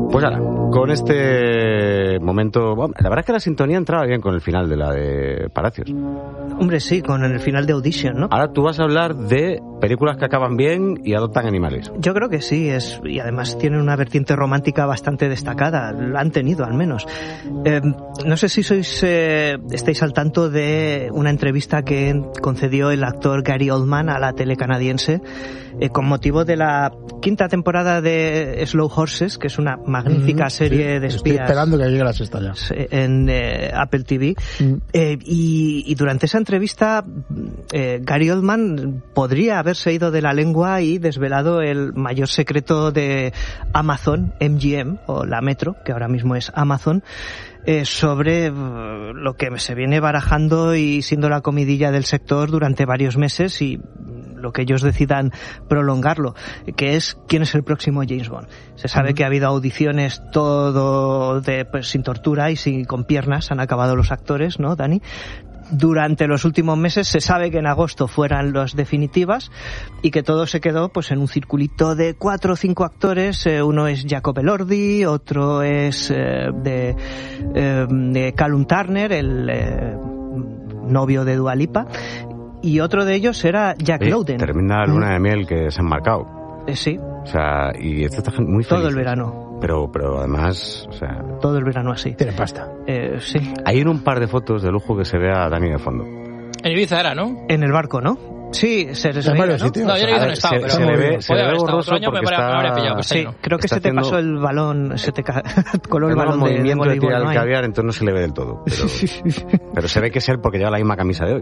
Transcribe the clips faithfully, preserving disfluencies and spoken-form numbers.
Pues ahora, con este momento... Bueno, la verdad es que la sintonía entraba bien con el final de la de Palacios. Hombre, sí, con el final de Audition, ¿no? Ahora tú vas a hablar de películas que acaban bien y adoptan animales. Yo creo que sí, es y además tienen una vertiente romántica bastante destacada. La han tenido, al menos. Eh, no sé si sois eh, estáis al tanto de una entrevista que concedió el actor Gary Oldman a la tele canadiense eh, con motivo de la quinta temporada de Slow Horses, que es una magnífica mm, serie sí, de espías. Estoy esperando que llegue la sexta ya. En eh, Apple T V. Mm. Eh, y, y durante esa entrevista, eh, Gary Oldman podría haberse ido de la lengua y desvelado el mayor secreto de Amazon, M G M, o la Metro, que ahora mismo es Amazon, eh, sobre uh, lo que se viene barajando y siendo la comidilla del sector durante varios meses y lo que ellos decidan prolongarlo, que es quién es el próximo James Bond. Se sabe uh-huh. que ha habido audiciones todo de pues, sin tortura y sin con piernas, han acabado los actores, ¿no, Dani? Durante los últimos meses se sabe que en agosto fueran las definitivas y que todo se quedó pues en un circulito de cuatro o cinco actores. Eh, uno es Jacob Elordi, otro es eh, de, eh, de Callum Turner, el eh, novio de Dua Lipa, y otro de ellos era Jack Oye, Lowden. Termina la luna de miel que se han marcado. Eh, sí. O sea, y esto está muy feliz. Todo el verano. Pero, pero además, o sea... Todo el verano así. Tiene pasta. Eh, sí. Hay en un par de fotos de lujo que se ve a Dani de fondo. En Ibiza era, ¿no? En el barco, ¿no? Sí, se les veía, ¿no? Sitios. No, yo no he ido en estado, se, pero... Se le ve, se le ve borroso otro año porque me está... habría pillado, pues sí, no. creo que está se te haciendo... pasó el balón, se te ca... coló el balón de, de movimiento de tirar ¿no? el caviar, entonces no se le ve del todo. Pero, pero se ve que es él porque lleva la misma camisa de hoy.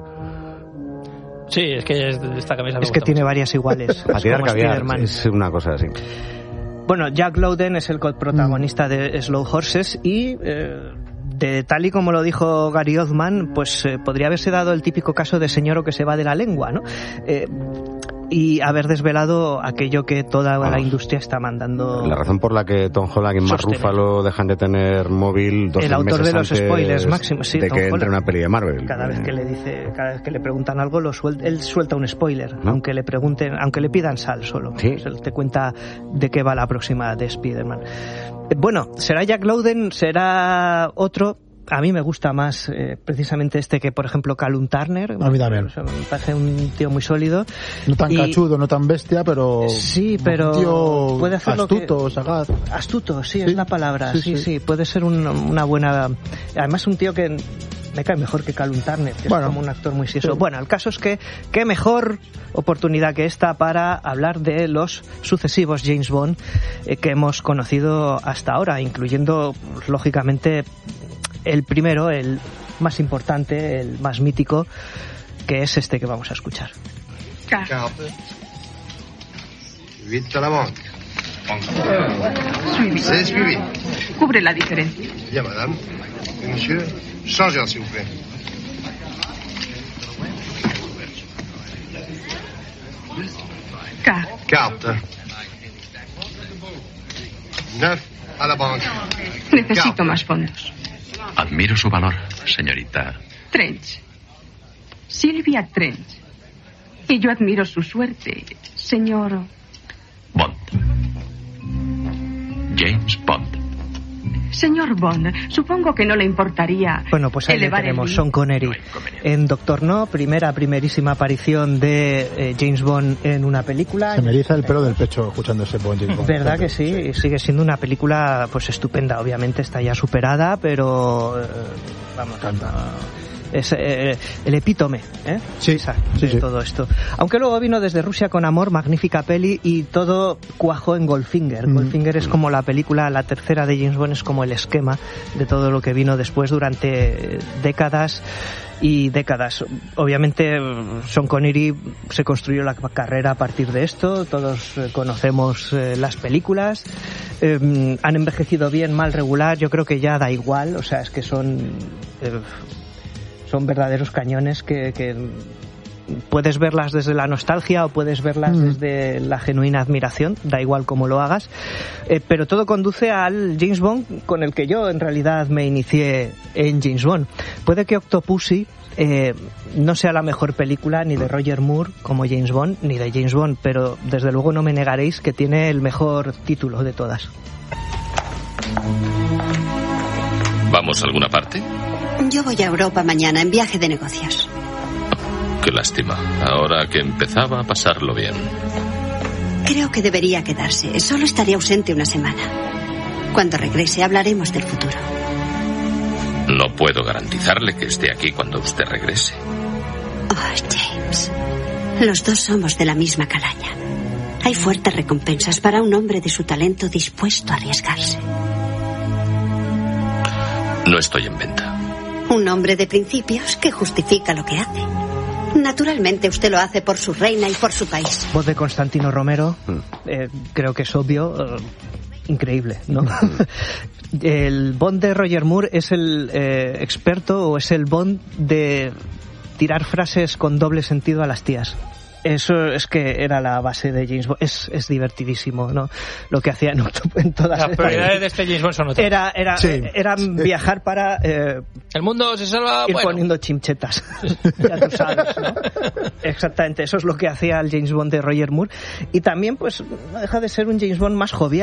Sí, es que esta camisa me Es que gusta tiene mucho. varias iguales. Para tirar caviar Spider-Man. es una cosa así. Bueno, Jack Lowden es el protagonista de Slow Horses y eh, de tal y como lo dijo Gary Oldman, pues eh, podría haberse dado el típico caso de señor que se va de la lengua, ¿no? Eh, y haber desvelado aquello que toda Vamos. la industria está mandando. La razón por la que Tom Holland y Mark Ruffalo dejan de tener móvil dos el autor de los spoilers máximos, sí, de Tom que entre Holland. una peli de Marvel. Cada vez que le dice, cada vez que le preguntan algo, lo suel, él suelta un spoiler, ¿no? aunque le pregunten, aunque le pidan sal solo. ¿Sí? Pues él te cuenta de qué va la próxima de Spider-Man. Bueno, será Jack Lowden, será otro. A mí me gusta más eh, precisamente este que, por ejemplo, Callum Turner. A mí también. O sea, me parece un tío muy sólido. No tan y... cachudo, no tan bestia, pero... Sí, pero... Un tío puede hacer astuto, que... sagaz. Astuto, sí, sí, es la palabra. Sí, sí, sí. sí. Puede ser un, una buena... Además, un tío que... me cae mejor que Callum Turner, que bueno, es como un actor muy sieso. Sí. Bueno, el caso es que qué mejor oportunidad que esta para hablar de los sucesivos James Bond eh, que hemos conocido hasta ahora, incluyendo, lógicamente, el primero, el más importante, el más mítico, que es este que vamos a escuchar. Carte. huit à la banque. Suivi. C'est suivi. Cubre la diferencia. Bien, madame. Et monsieur, changeur, s'il vous plaît. Carte. Carte. Neuf à la banque. Necesito Carte. más fondos. Admiro su valor, señorita. Trench. Silvia Trench. Y yo admiro su suerte, señor... Bond. James Bond. Señor Bond, supongo que no le importaría... Bueno, pues ahí le tenemos, Sean Connery en Doctor No, primera, primerísima aparición de eh, James Bond en una película. Se me eriza el pelo del pecho escuchando ese Bond, James Bond. ¿Verdad que sí? sí? Sigue siendo una película pues estupenda, obviamente está ya superada, pero... Eh, vamos, Canta. Es eh, el epítome ¿eh? sí, Esa, sí, de sí. todo esto. Aunque luego vino Desde Rusia con Amor, magnífica peli, y todo cuajó en Goldfinger. Mm. Goldfinger es como la película, la tercera de James Bond, es como el esquema de todo lo que vino después durante décadas y décadas. Obviamente Sean Connery se construyó la carrera a partir de esto, todos eh, conocemos eh, las películas, eh, han envejecido bien, mal, regular, yo creo que ya da igual, o sea, es que son... Eh, son verdaderos cañones que, que puedes verlas desde la nostalgia o puedes verlas mm. desde la genuina admiración, da igual cómo lo hagas, eh, pero todo conduce al James Bond con el que yo en realidad me inicié en James Bond. Puede que Octopussy eh, no sea la mejor película ni de Roger Moore como James Bond, ni de James Bond, pero desde luego no me negaréis que tiene el mejor título de todas. ¿Vamos a alguna parte? Yo voy a Europa mañana en viaje de negocios. Qué lástima. Ahora que empezaba a pasarlo bien. Creo que debería quedarse. Solo estaré ausente una semana. Cuando regrese hablaremos del futuro. No puedo garantizarle que esté aquí cuando usted regrese. Oh, James. Los dos somos de la misma calaña. Hay fuertes recompensas para un hombre de su talento dispuesto a arriesgarse. No estoy en venta. Un hombre de principios que justifica lo que hace. Naturalmente usted lo hace por su reina y por su país. Voz de Constantino Romero, eh, creo que es obvio, eh, increíble, ¿no? El Bond de Roger Moore es el eh, experto o es el Bond de tirar frases con doble sentido a las tías. Eso es que era la base de James Bond. Es, es divertidísimo, ¿no? Lo que hacía en, en todas las prioridades de este James Bond son otras. Era, era, sí. Era sí. viajar para... Eh, el mundo se salva... Ir bueno. poniendo chimchetas. Ya tú sabes, ¿no? Exactamente, eso es lo que hacía el James Bond de Roger Moore. Y también, pues, no deja de ser un James Bond más jovial.